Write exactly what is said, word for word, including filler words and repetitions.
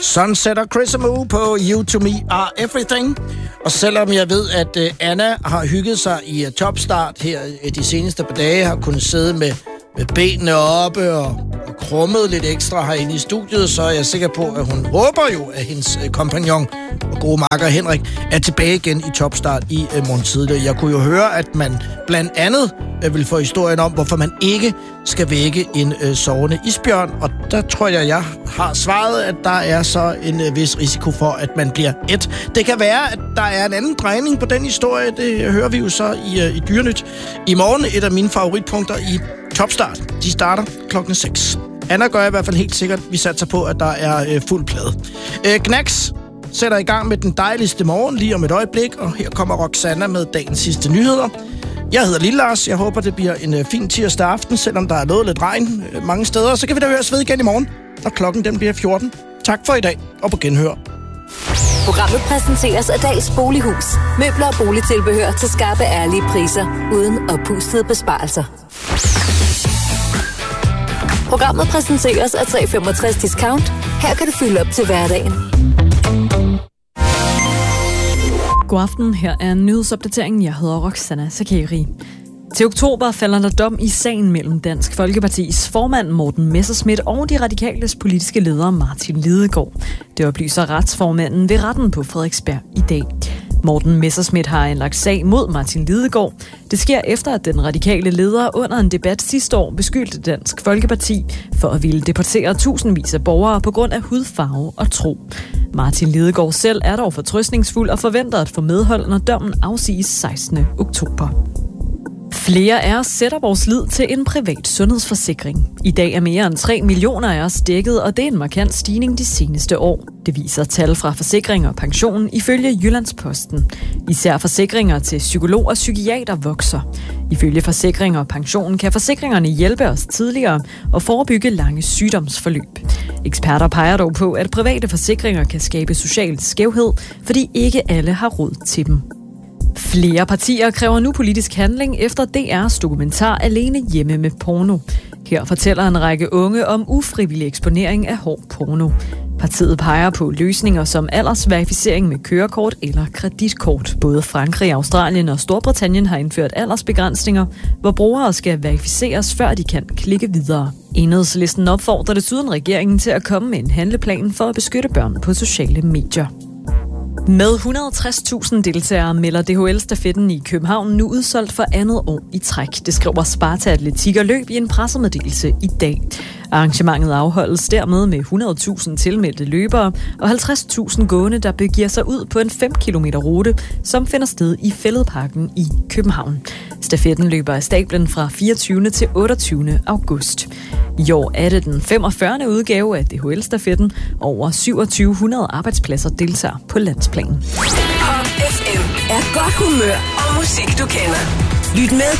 Sunset og Chris Amu på You To Me Are Everything. Og selvom jeg ved, at uh, Anna har hygget sig i uh, topstart her uh, de seneste par dage, har kunnet sidde med, med benene oppe og, og krummet lidt ekstra herinde i studiet, så er jeg sikker på, at hun håber jo, at hendes uh, kompagnon og gode makker Henrik er tilbage igen i topstart i uh, morgen tidlig. Jeg kunne jo høre, at man blandt andet uh, vil få historien om, hvorfor man ikke skal vække en uh, sovende isbjørn. Og der tror jeg, jeg har svaret, at der er så en uh, vis risiko for, at man bliver et. Det kan være, at der er en anden drejning på den historie. Det hører vi jo så i, uh, i Dyrenyt. I morgen et af mine favoritpunkter i Topstart. De starter klokken seks. Anna gør i hvert fald helt sikkert, vi satser på, at der er uh, fuld plade. Uh, Knacks sætter i gang med den dejligste morgen lige om et øjeblik, og her kommer Roxanna med dagens sidste nyheder. Jeg hedder Lille Lars. Jeg håber, det bliver en uh, fin tirsdag aften, selvom der er noget lidt regn uh, mange steder. Så kan vi da høres ved igen i morgen, og klokken den bliver fjorten. Tak for i dag, og på genhør. Programmet præsenteres af Dals Bolighus. Møbler og boligtilbehør til skarpe, ærlige priser, uden oppustede besparelser. Programmet præsenteres af tre komma femogtres Discount. Her kan du fylde op til hverdagen. God aften, her er nyhedsopdateringen. Jeg hedder Roxanna Sakeri. Til oktober falder der dom i sagen mellem Dansk Folkepartis formand Morten Messerschmidt og de radikales politiske leder Martin Lidegaard. Det oplyser retsformanden ved retten på Frederiksberg i dag. Morten Messerschmidt har anlagt sag mod Martin Lidegaard. Det sker efter, at den radikale leder under en debat sidste år beskyldte Dansk Folkeparti for at ville deportere tusindvis af borgere på grund af hudfarve og tro. Martin Lidegaard selv er dog fortrøstningsfuld og forventer at få medhold, når dommen afsiges sekstende oktober. Flere af os sætter vores lid til en privat sundhedsforsikring. I dag er mere end tre millioner af os dækket, og det er en markant stigning de seneste år. Det viser tal fra Forsikring og Pension ifølge Jyllandsposten. Især forsikringer til psykolog og psykiater vokser. Ifølge Forsikring og Pension kan forsikringerne hjælpe os tidligere og forebygge lange sygdomsforløb. Eksperter peger dog på, at private forsikringer kan skabe social skævhed, fordi ikke alle har råd til dem. Flere partier kræver nu politisk handling efter D R's dokumentar Alene hjemme med porno. Her fortæller en række unge om ufrivillig eksponering af hård porno. Partiet peger på løsninger som aldersverificering med kørekort eller kreditkort. Både Frankrig, Australien og Storbritannien har indført aldersbegrænsninger, hvor brugere skal verificeres, før de kan klikke videre. Enhedslisten opfordrer desuden regeringen til at komme med en handleplan for at beskytte børn på sociale medier. Med et hundrede og tres tusind deltagere melder D H L-stafetten i København nu udsolgt for andet år i træk. Det skriver Sparta Atletik og Løb i en pressemeddelelse i dag. Arrangementet afholdes dermed med hundrede tusind tilmeldte løbere og halvtreds tusind gående, der begiver sig ud på en fem kilometer rute, som finder sted i Fælledparken i København. Stafetten løber af stablen fra fireogtyvende til otteogtyvende august. I år er det den femogfyrrende udgave af D H L-stafetten. Over syvogtyve hundrede arbejdspladser deltager på landsplan. Pop F M er godt humør og musik, du kender. Lyt med